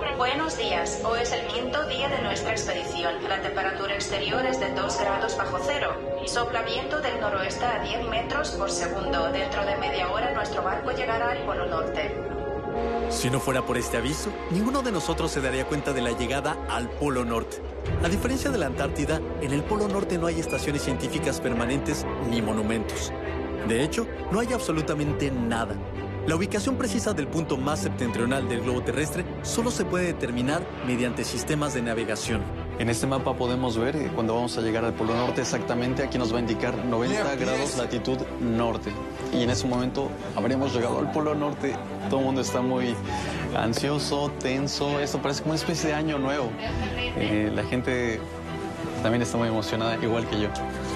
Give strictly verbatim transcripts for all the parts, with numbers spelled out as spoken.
Buenos días, hoy es el quinto día de nuestra expedición. La temperatura exterior es de dos grados bajo cero. Sopla viento del noroeste a diez metros por segundo. Dentro de media hora nuestro barco llegará al Polo Norte. Si no fuera por este aviso, ninguno de nosotros se daría cuenta de la llegada al Polo Norte. A diferencia de la Antártida, en el Polo Norte no hay estaciones científicas permanentes ni monumentos. De hecho, no hay absolutamente nada. La ubicación precisa del punto más septentrional del globo terrestre solo se puede determinar mediante sistemas de navegación. En este mapa podemos ver eh, cuando vamos a llegar al Polo Norte exactamente. Aquí nos va a indicar noventa grados latitud norte. Y en ese momento habremos llegado al Polo Norte. Todo el mundo está muy ansioso, tenso. Esto parece como una especie de año nuevo. Eh, la gente también está muy emocionada, igual que yo.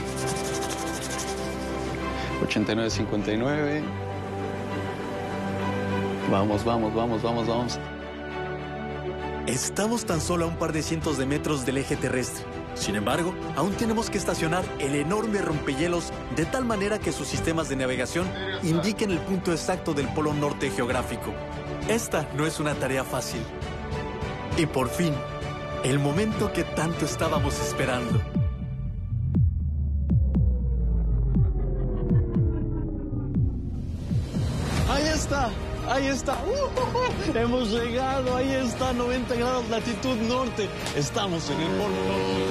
ochenta y nueve cincuenta y nueve. Vamos, vamos, vamos, vamos, vamos. Estamos tan solo a un par de cientos de metros del eje terrestre. Sin embargo, aún tenemos que estacionar el enorme rompehielos de tal manera que sus sistemas de navegación indiquen el punto exacto del Polo Norte geográfico. Esta no es una tarea fácil. Y por fin, el momento que tanto estábamos esperando. ¡Ahí está! ¡Ahí está! ¡Uh! Hemos llegado, ahí está, noventa grados latitud norte. Estamos en el Polo Norte.